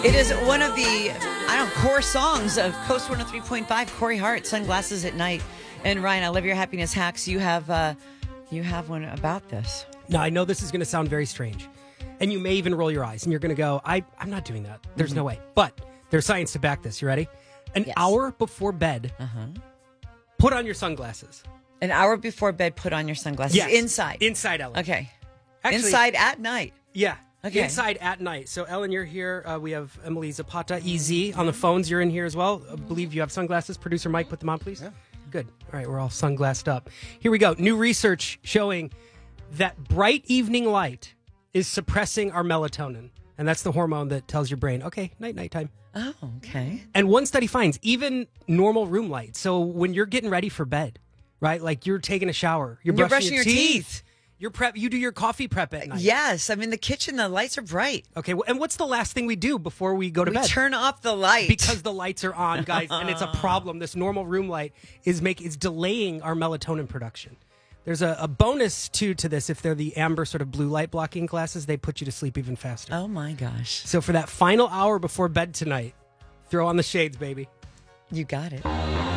It is one of the, core songs of Coast 103.5, Corey Hart, Sunglasses at Night. And Ryan, I love your happiness hacks. You have one about this. Now, I know this is going to sound very strange. And you may even roll your eyes. And you're going to go, I'm not doing that. There's no way. But there's science to back this. You ready? An hour before bed, put on your sunglasses. An hour before bed, put on your sunglasses. Yes. Inside. Inside, Ellen. Okay. Actually, inside at night. Yeah. Okay. Inside at night. So, Ellen, you're here. We have Emily Zapata, EZ, on the phones. You're in here as well. I believe you have sunglasses. Producer Mike, put them on, please. Yeah. Good. All right, we're all sunglassed up. Here we go. New research showing that bright evening light is suppressing our melatonin. And that's the hormone that tells your brain, okay, nighttime. Oh, okay. And one study finds even normal room light. So when you're getting ready for bed, right? Like you're taking a shower, you're brushing your teeth. You do your coffee prep at night. Yes. I'm in the kitchen. The lights are bright. Okay. And what's the last thing we do before we go to bed? We turn off the light. Because the lights are on, guys. And it's a problem. This normal room light is delaying our melatonin production. There's a bonus, too, to this. If they're the amber sort of blue light blocking glasses, they put you to sleep even faster. Oh, my gosh. So for that final hour before bed tonight, throw on the shades, baby. You got it.